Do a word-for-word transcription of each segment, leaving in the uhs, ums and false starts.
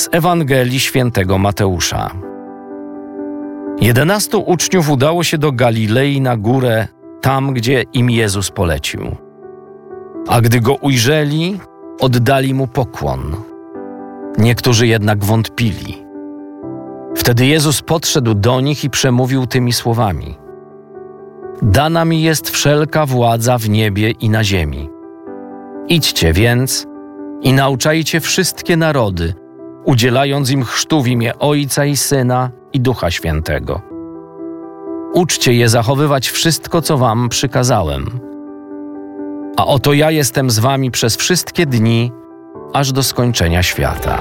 Z Ewangelii Świętego Mateusza. Jedenastu uczniów udało się do Galilei na górę, tam, gdzie im Jezus polecił. A gdy Go ujrzeli, oddali Mu pokłon. Niektórzy jednak wątpili. Wtedy Jezus podszedł do nich i przemówił tymi słowami: Dana mi jest wszelka władza w niebie i na ziemi. Idźcie więc i nauczajcie wszystkie narody, udzielając im chrztu w imię Ojca i Syna i Ducha Świętego. Uczcie je zachowywać wszystko, co wam przykazałem. A oto ja jestem z wami przez wszystkie dni, aż do skończenia świata.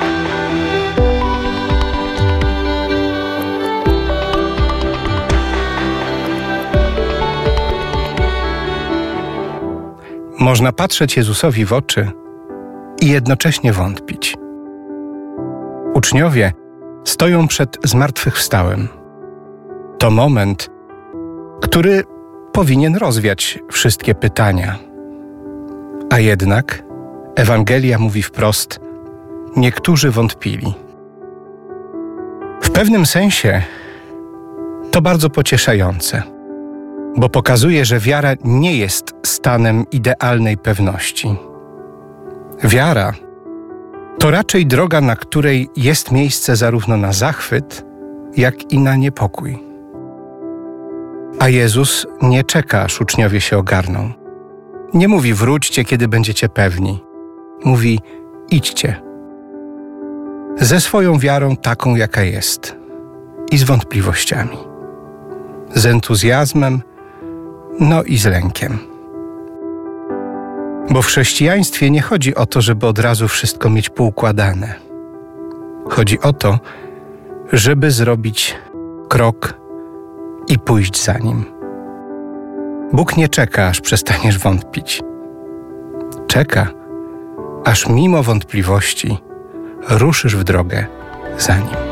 Można patrzeć Jezusowi w oczy i jednocześnie wątpić. Uczniowie stoją przed zmartwychwstałym. To moment, który powinien rozwiać wszystkie pytania. A jednak Ewangelia mówi wprost: niektórzy wątpili. W pewnym sensie to bardzo pocieszające, bo pokazuje, że wiara nie jest stanem idealnej pewności. Wiara to raczej droga, na której jest miejsce zarówno na zachwyt, jak i na niepokój. A Jezus nie czeka, aż uczniowie się ogarną. Nie mówi: wróćcie, kiedy będziecie pewni. Mówi: idźcie. Ze swoją wiarą taką, jaka jest. I z wątpliwościami. Z entuzjazmem, no i z lękiem. Bo w chrześcijaństwie nie chodzi o to, żeby od razu wszystko mieć poukładane. Chodzi o to, żeby zrobić krok i pójść za Nim. Bóg nie czeka, aż przestaniesz wątpić. Czeka, aż mimo wątpliwości ruszysz w drogę za Nim.